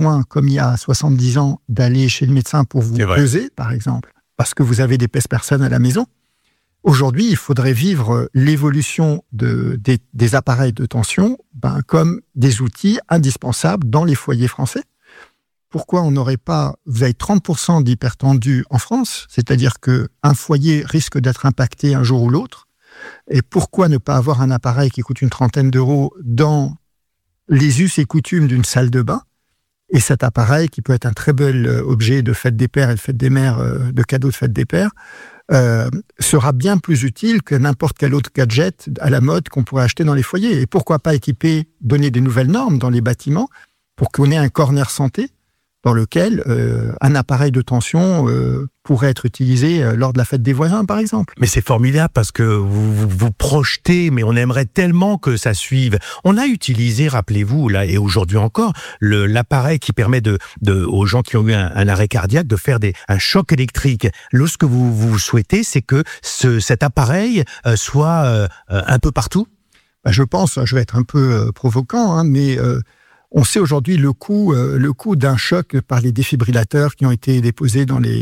besoin, comme il y a 70 ans, d'aller chez le médecin pour vous peser, par exemple, parce que vous avez des pèse-personnes à la maison. Aujourd'hui, il faudrait vivre l'évolution des appareils de tension comme des outils indispensables dans les foyers français. Pourquoi on n'aurait pas... Vous avez 30% d'hypertendus en France, c'est-à-dire qu'un foyer risque d'être impacté un jour ou l'autre. Et pourquoi ne pas avoir un appareil qui coûte une trentaine d'euros dans les us et coutumes d'une salle de bain? Et cet appareil, qui peut être un très bel objet de fête des pères et de fête des mères, de cadeau de fête des pères, sera bien plus utile que n'importe quel autre gadget à la mode qu'on pourrait acheter dans les foyers. Et pourquoi pas donner des nouvelles normes dans les bâtiments pour qu'on ait un corner santé dans lequel un appareil de tension pourrait être utilisé lors de la fête des voisins, par exemple. Mais c'est formidable parce que vous projetez, mais on aimerait tellement que ça suive. On a utilisé, rappelez-vous, là et aujourd'hui encore, l'appareil qui permet aux gens qui ont eu un arrêt cardiaque de faire un choc électrique. Ce que vous souhaitez, c'est que cet appareil soit un peu partout. Je pense, je vais être un peu provocant, mais... on sait aujourd'hui le coût d'un choc par les défibrillateurs qui ont été déposés dans les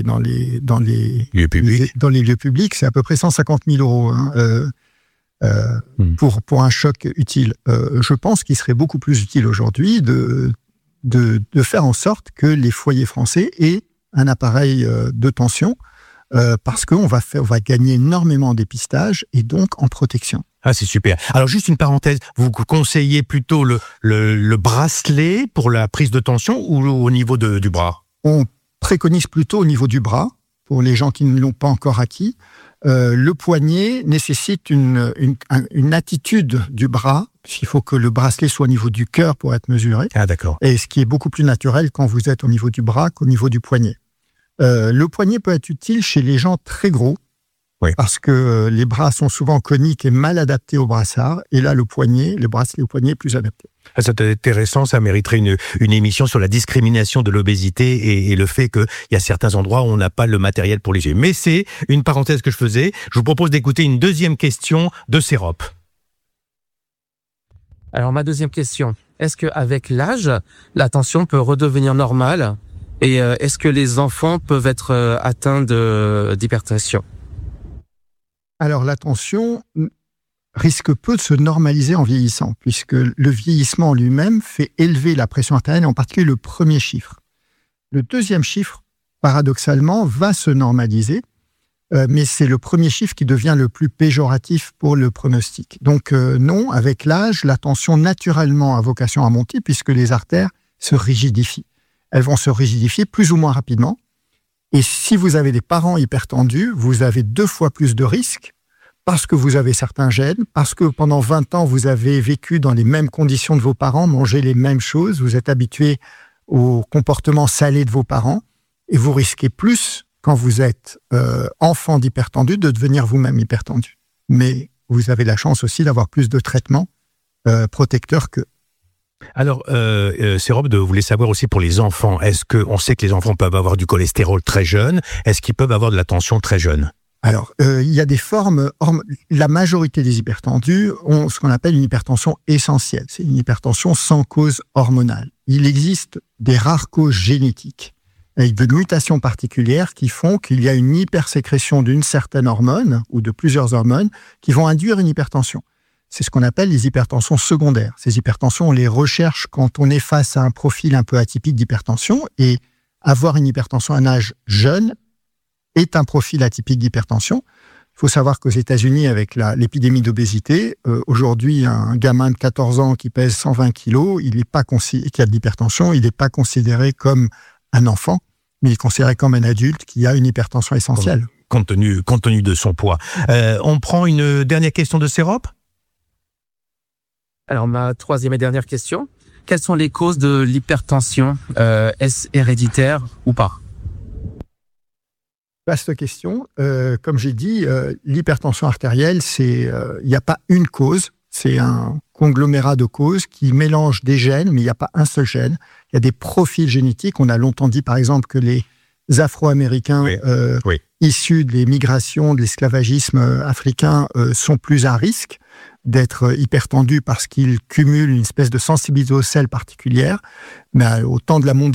lieux publics, c'est à peu près 150 000 € pour un choc utile. Je pense qu'il serait beaucoup plus utile aujourd'hui de faire en sorte que les foyers français aient un appareil de tension parce qu'on va gagner énormément en dépistage et donc en protection. Ah, c'est super. Alors, juste une parenthèse, vous conseillez plutôt le bracelet pour la prise de tension ou au niveau du bras? On préconise plutôt au niveau du bras, pour les gens qui ne l'ont pas encore acquis. Le poignet nécessite une attitude du bras, puisqu'il faut que le bracelet soit au niveau du cœur pour être mesuré. Ah, d'accord. Et ce qui est beaucoup plus naturel quand vous êtes au niveau du bras qu'au niveau du poignet. Le poignet peut être utile chez les gens très gros, parce que les bras sont souvent coniques et mal adaptés au brassard. Et là, le bracelet au poignet est plus adapté. Ah, c'est intéressant, ça mériterait une émission sur la discrimination de l'obésité et le fait qu'il y a certains endroits où on n'a pas le matériel pour les yeux. Mais c'est une parenthèse que je faisais. Je vous propose d'écouter une deuxième question de Sérop. Alors, ma deuxième question. Est-ce qu'avec l'âge, la tension peut redevenir normale? Et est-ce que les enfants peuvent être atteints d'hypertension? Alors, la tension risque peu de se normaliser en vieillissant, puisque le vieillissement en lui-même fait élever la pression artérielle, en particulier le premier chiffre. Le deuxième chiffre, paradoxalement, va se normaliser, mais c'est le premier chiffre qui devient le plus péjoratif pour le pronostic. Donc non, avec l'âge, la tension naturellement a vocation à monter, puisque les artères se rigidifient. Elles vont se rigidifier plus ou moins rapidement. Et si vous avez des parents hypertendus, vous avez 2 fois plus de risques parce que vous avez certains gènes, parce que pendant 20 ans, vous avez vécu dans les mêmes conditions de vos parents, mangé les mêmes choses, vous êtes habitué au comportement salé de vos parents et vous risquez plus, quand vous êtes enfant d'hypertendu, de devenir vous-même hypertendu. Mais vous avez la chance aussi d'avoir plus de traitements protecteurs qu'eux. Alors, Sérop, je voulais savoir aussi pour les enfants, est-ce qu'on sait que les enfants peuvent avoir du cholestérol très jeune? Est-ce qu'ils peuvent avoir de la tension très jeune? Alors, il y a des formes... La majorité des hypertendus ont ce qu'on appelle une hypertension essentielle. C'est une hypertension sans cause hormonale. Il existe des rares causes génétiques avec de mutations particulières qui font qu'il y a une hypersécrétion d'une certaine hormone ou de plusieurs hormones qui vont induire une hypertension. C'est ce qu'on appelle les hypertensions secondaires. Ces hypertensions, on les recherche quand on est face à un profil un peu atypique d'hypertension, et avoir une hypertension à un âge jeune est un profil atypique d'hypertension. Il faut savoir qu'aux États-Unis, avec l'épidémie d'obésité, aujourd'hui, un gamin de 14 ans qui pèse 120 kilos, qui a de l'hypertension, il n'est pas considéré comme un enfant, mais il est considéré comme un adulte qui a une hypertension essentielle. Compte tenu de son poids. On prend une dernière question de Sérop. Alors, ma troisième et dernière question. Quelles sont les causes de l'hypertension? Est-ce héréditaire ou pas? Vaste question. Comme j'ai dit, l'hypertension artérielle, il n'y a pas une cause. C'est un conglomérat de causes qui mélange des gènes, mais il n'y a pas un seul gène. Il y a des profils génétiques. On a longtemps dit, par exemple, que les Afro-Américains issus des migrations, de l'esclavagisme africain sont plus à risque d'être hypertendus parce qu'ils cumulent une espèce de sensibilité au sel particulière. Mais au temps de la mondialisation,